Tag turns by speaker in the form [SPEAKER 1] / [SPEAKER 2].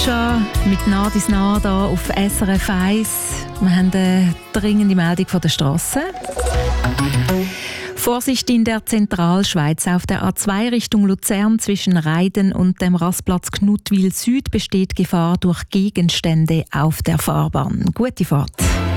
[SPEAKER 1] Fischer mit Nadis Nada auf SRF 1. Wir haben eine dringende Meldung von der Strasse. Vorsicht in der Zentralschweiz. Auf der A2 Richtung Luzern zwischen Reiden und dem Rastplatz Knutwil Süd besteht Gefahr durch Gegenstände auf der Fahrbahn. Gute Fahrt.